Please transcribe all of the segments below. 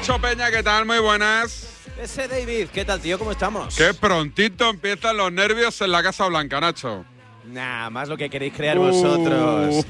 Nacho Peña, ¿qué tal? Muy buenas. Ese David, ¿qué tal, tío? ¿Cómo estamos? Qué prontito empiezan los nervios en la Casa Blanca, Nacho. Nah, más lo que queréis crear vosotros.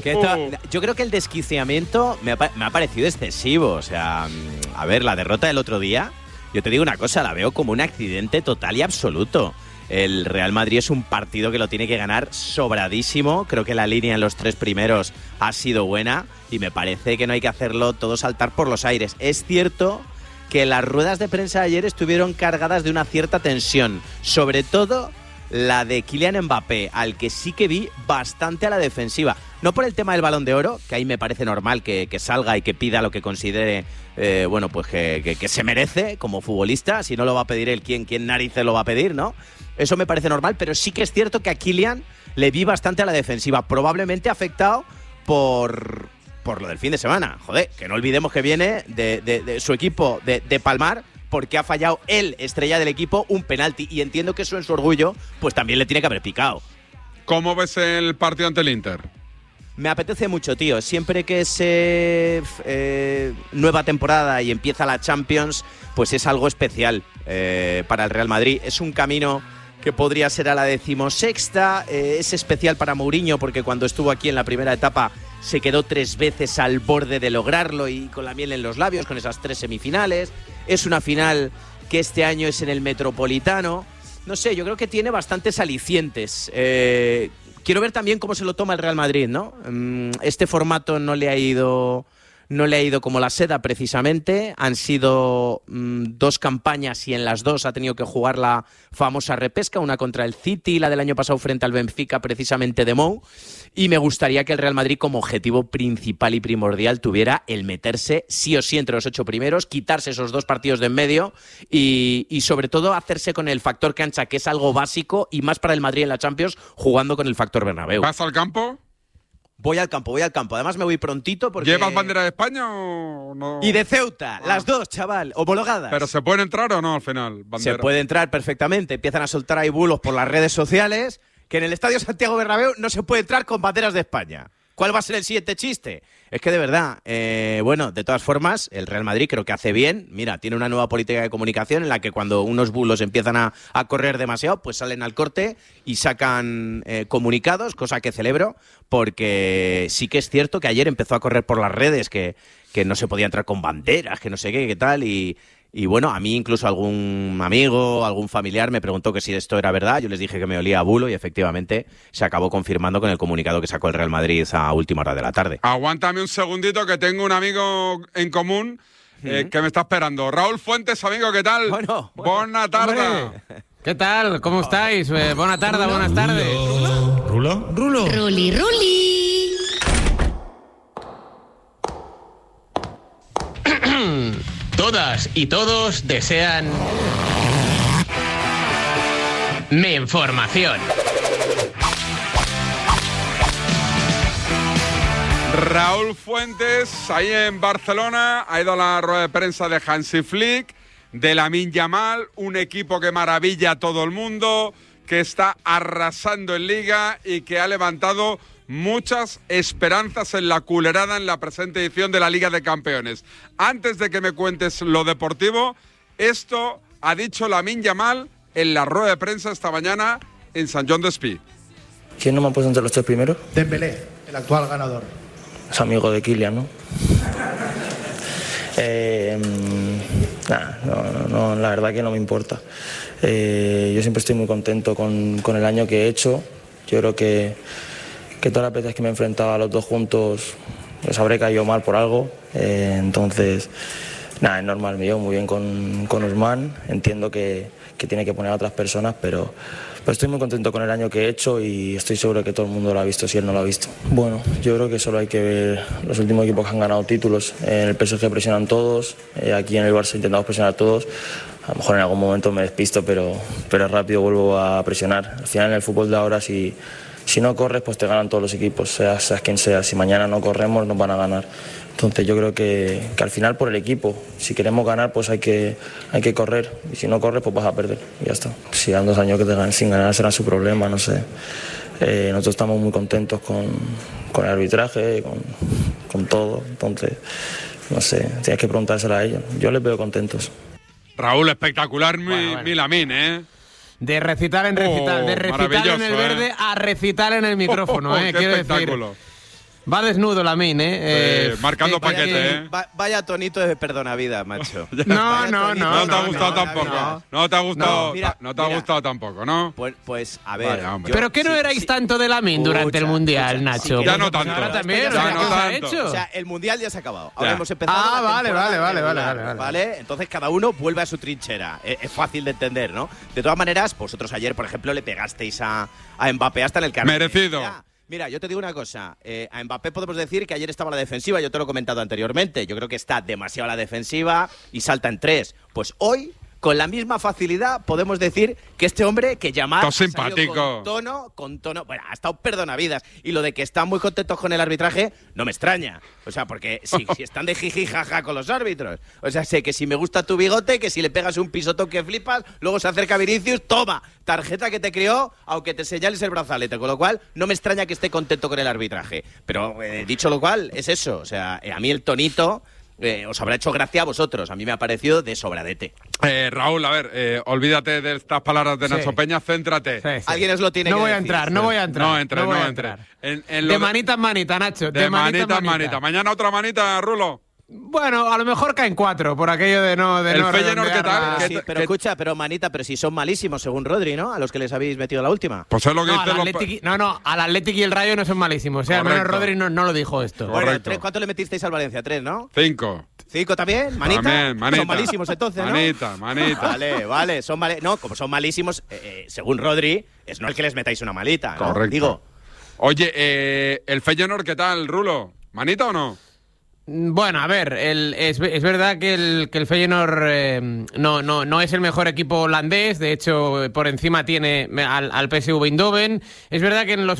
Yo creo que el desquiciamiento me ha parecido excesivo. O sea, a ver, la derrota del otro día, yo te digo una cosa, la veo como un accidente total y absoluto. El Real Madrid es un partido que lo tiene que ganar sobradísimo. Creo que la línea en los 3 primeros ha sido buena y me parece que no hay que hacerlo todo saltar por los aires. Es cierto que las ruedas de prensa de ayer estuvieron cargadas de una cierta tensión, sobre todo la de Kylian Mbappé, al que sí que vi bastante a la defensiva. No por el tema del Balón de Oro, que ahí me parece normal que salga y que pida lo que considere pues que se merece como futbolista. Si no lo va a pedir él, ¿quién narices lo va a pedir, no? Eso me parece normal, pero sí que es cierto que a Kylian le vi bastante a la defensiva, probablemente afectado por lo del fin de semana. Joder, que no olvidemos que viene de su equipo de palmar, porque ha fallado el estrella del equipo un penalti, y entiendo que eso en su orgullo pues también le tiene que haber picado. ¿Cómo ves el partido ante el Inter? Me apetece mucho, tío. Siempre que es nueva temporada y empieza la Champions, pues es algo especial para el Real Madrid. Es un camino que podría ser a la 16ª. Es especial para Mourinho porque cuando estuvo aquí en la primera etapa se quedó 3 veces al borde de lograrlo y con la miel en los labios, con esas 3 semifinales. Es una final que este año es en el Metropolitano. No sé, yo creo que tiene bastantes alicientes. Quiero ver también cómo se lo toma el Real Madrid, ¿no? Este formato no le ha ido como la seda, precisamente. Han sido 2 campañas y en las 2 ha tenido que jugar la famosa repesca, una contra el City, la del año pasado frente al Benfica, precisamente de Mou. Y me gustaría que el Real Madrid, como objetivo principal y primordial, tuviera el meterse sí o sí entre los 8 primeros, quitarse esos 2 partidos de en medio y sobre todo hacerse con el factor cancha, que es algo básico, y más para el Madrid en la Champions, jugando con el factor Bernabéu. ¿Vas al campo? Voy al campo. Además me voy prontito porque... ¿Llevas bandera de España o no? Y de Ceuta, las 2, chaval, homologadas. ¿Pero se pueden entrar o no al final? Bandera. Se puede entrar perfectamente. Empiezan a soltar ahí bulos por las redes sociales que en el Estadio Santiago Bernabéu no se puede entrar con banderas de España. ¿Cuál va a ser el siguiente chiste? Es que de verdad, de todas formas, el Real Madrid creo que hace bien. Mira, tiene una nueva política de comunicación en la que cuando unos bulos empiezan a correr demasiado, pues salen al corte y sacan comunicados, cosa que celebro, porque sí que es cierto que ayer empezó a correr por las redes que no se podía entrar con banderas, que no sé qué tal, y bueno, a mí incluso algún amigo, algún familiar me preguntó que si esto era verdad. Yo les dije que me olía a bulo y efectivamente se acabó confirmando con el comunicado que sacó el Real Madrid a última hora de la tarde. Aguántame un segundito que tengo un amigo en común que me está esperando. Raúl Fuentes, amigo, ¿qué tal? Bueno. Buena tarde. ¿Qué tal? ¿Cómo estáis? Buena tarde, buenas tardes. ¿Rulo? Ruli. Todas y todos desean mi información. Raúl Fuentes, ahí en Barcelona, ha ido a la rueda de prensa de Hansi Flick, de Lamine Yamal, un equipo que maravilla a todo el mundo, que está arrasando en Liga y que ha levantado muchas esperanzas en la culerada en la presente edición de la Liga de Campeones. Antes de que me cuentes lo deportivo, esto ha dicho Lamine Yamal en la rueda de prensa esta mañana en Sant Joan d'Espí. ¿Quién no me ha puesto entre los 3 primeros? Dembélé, el actual ganador. Es amigo de Kylian, ¿no? No, la verdad que no me importa. Yo siempre estoy muy contento con el año que he hecho. Yo creo que todas las veces que me he enfrentado a los 2 juntos les habré caído mal por algo. Entonces, es normal, me llevo muy bien con Usman. Entiendo que tiene que poner a otras personas, pero estoy muy contento con el año que he hecho y estoy seguro que todo el mundo lo ha visto si él no lo ha visto. Bueno, yo creo que solo hay que ver los últimos equipos que han ganado títulos. En el PSG presionan todos, aquí en el Barça intentamos presionar todos. A lo mejor en algún momento me despisto, pero rápido vuelvo a presionar. Al final en el fútbol de ahora, si no corres, pues te ganan todos los equipos, seas quien sea. Si mañana no corremos, nos van a ganar. Entonces yo creo que al final por el equipo, si queremos ganar, pues hay que correr. Y si no corres, pues vas a perder. Y ya está. Si dan 2 años que te ganen sin ganar, será su problema, no sé. Nosotros estamos muy contentos con el arbitraje, con todo. Entonces, no sé, tienes que preguntárselo a ellos. Yo les veo contentos. Raúl, espectacular mi Lamine, ¿eh? De recitar en recital, de recitar en el verde a recitar en el micrófono, qué quiero espectáculo. decir. Va desnudo Lamine, marcando paquete, ¿eh? Vaya tonito de perdonavidas, macho. No te ha gustado tampoco. No te ha gustado, no te ha gustado tampoco, ¿no? Pues a ver. Vaya, hombre. ¿Pero qué no erais tanto de Lamine durante el Mundial, Nacho? Ya no tanto. Ahora también, Ya o sea, no ¿qué os ha tanto. hecho? O sea, el Mundial ya se ha acabado. Ahora Ya. hemos empezado Ah, la vale, temporada vale, regular, ¿vale? Entonces cada uno vuelve a su trinchera. Es fácil de entender, ¿no? De todas maneras, vosotros ayer, por ejemplo, le pegasteis a Mbappé hasta en el carnet. Merecido. Mira, yo te digo una cosa. A Mbappé podemos decir que ayer estaba a la defensiva. Yo te lo he comentado anteriormente. Yo creo que está demasiado a la defensiva y salta en 3. Pues hoy, con la misma facilidad, podemos decir que este hombre, que Yamal, simpático. con tono, bueno, ha estado perdonavidas. Y lo de que están muy contentos con el arbitraje, no me extraña. O sea, porque si están de jiji jaja con los árbitros. O sea, sé que si me gusta tu bigote, que si le pegas un pisotón que flipas, luego se acerca Vinicius, toma, tarjeta que te crió, aunque te señales el brazalete. Con lo cual, no me extraña que esté contento con el arbitraje. Pero, dicho lo cual, es eso. O sea, a mí el tonito os habrá hecho gracia a vosotros. A mí me ha parecido de sobradete. Raúl, a ver, olvídate de estas palabras de Nacho Peña, céntrate. Sí. Alguien os lo tiene No que voy a decir. entrar, no voy a entrar. No entres, no voy no a entres. entrar. De manita en manita, Nacho. De manita en manita. Mañana otra manita, Rulo. Bueno, a lo mejor caen 4 por aquello de no El Feyenoord, ¿qué tal? Sí, pero escucha, pero manita, pero si son malísimos, según Rodri, ¿no? A los que les habéis metido la última. Pues es lo que No, dicen al Athletic y el Rayo no son malísimos. Al menos Correcto. Rodri no lo dijo esto. Correcto. Bueno, 3, ¿cuánto le metisteis al Valencia? 3, ¿no? 5. 5 también, manita. También, manita. Son malísimos entonces, ¿no? Manita. Vale, no, como son malísimos, según Rodri, es no el que les metáis una malita, ¿no? Correcto. Digo, Oye, el Feyenoord, ¿qué tal, Rulo? ¿Manita o no? Bueno, a ver, es verdad que el Feyenoord no es el mejor equipo holandés. De hecho, por encima tiene al PSV Eindhoven. Es verdad que en los